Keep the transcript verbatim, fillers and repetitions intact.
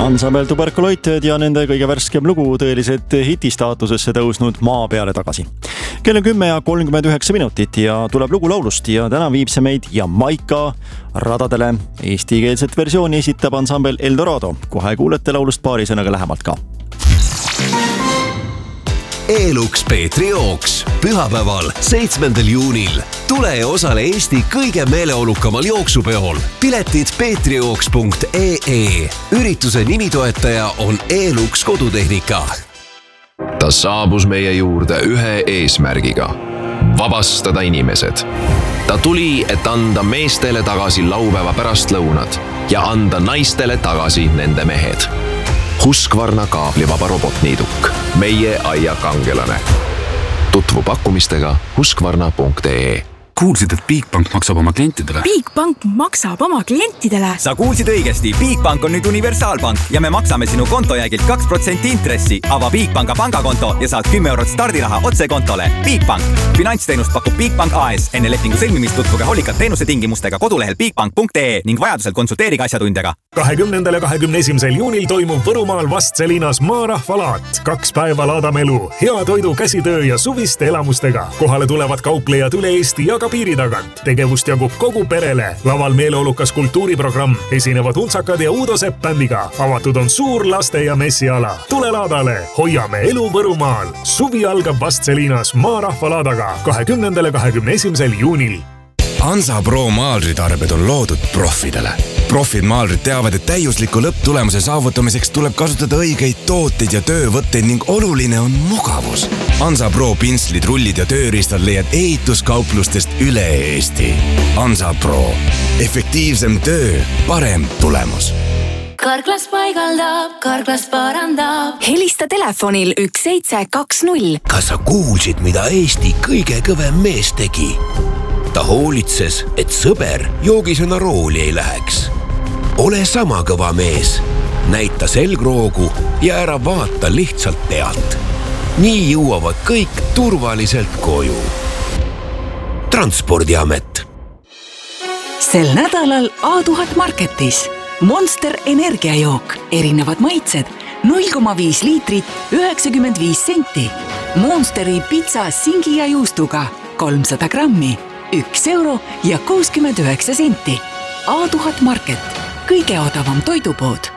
Ansambel Tuberkuloited ja nende kõige värskem lugu tõeliselt hitistaatusesse tõusnud Maa peale tagasi. Kell on kümme ja kolmkümmend üheksa minutit ja tuleb lugu laulust ja täna viib see meid Jamaica radadele. Eestikeelset versiooni esitab ansambel Eldorado. Kohe kuulete laulust paari sõnaga lähemalt ka. Elux Peetri jooks pühapäeval seitsmendal juunil. Tule ja osale Eesti kõige meeleolukamal jooksupeol. Piletid peetrijooks punkt ee. Ürituse nimitoetaja on Elux kodutehnika. Ta saabus meie juurde ühe eesmärgiga. Vabastada inimesed. Ta tuli, et anda meestele tagasi laupäeva pärastlõunad ja anda naistele tagasi nende mehed. Husqvarna kaablivaba robotniiduk. Meie aia kangelane. Tutvu pakkumistega husqvarna punkt ee. Kuulsid, et Bigbank maksab oma klientidele? Bigbank maksab oma klientidele? Sa kuulsid õigesti. Bigbank on nüüd universaalpank ja me maksame sinu kontojäägilt kaks protsenti intressi. Ava Bigbanka pangakonto ja saad kümme eurot stardiraha otse kontole. Bigbank. Finantsteenust pakub Bigbank A S. Enne lepingu sõlmimist tutvuge hoolikalt teenuse tingimustega kodulehel bigbank punkt ee ning vajadusel konsulteerige asjatundjaga. kahekümnendal ja kahekümne esimesel juunil toimub Võrumaal Vastseliinas maarahvalaat. Kaks päeva laadame elu, hea toidu, käsitöö ja suviste elamustega. Kohale tulevad kauplejad üle Eesti ja ka piiri tagant. Tegevust jagub kogu perele. Laval meeleolukas kultuuriprogramm. Esinevad Untsakad ja Uudo Sepp bändiga. Avatud on suur laste- ja messiala. Tule laadale. Hoiame elu Võrumaal. Suvi algab Vastseliinas maarahvalaadaga kahekümnendal ja kahekümne esimesel juunil. Hansa Pro maalritarbed on loodud profidele. Profid maalrid teavad, et täiusliku lõpptulemuse saavutamiseks tuleb kasutada õigeid tooteid ja töövõtteid ning oluline on mugavus. Hansa Pro pinslid, rullid ja tööriistad leiad ehituskauplustest üle Eesti. Hansa Pro. Efektiivsem töö, parem tulemus. Karklas paigaldab, Karklas parandab. Helista telefonil üks seitse kaks null. Kas sa kuulsid, mida Eesti kõige kõvem mees tegi? Ta hoolitses, et sõber joogisena rooli ei läheks. Ole sama kõva mees. Näita selgroogu ja ära vaata lihtsalt pealt. Nii jõuavad kõik turvaliselt koju. Transpordiamet. Sel nädalal A tuhat Marketis. Monster energiajook. Erinevad maitsed. null koma viis liitrit, üheksakümmend viis senti. Monsteri pitsa singi ja juustuga. kolmsada grammi. Üks euro ja kuuskümmend üheksa senti. A tuhat Market. Kõige odavam toidupood.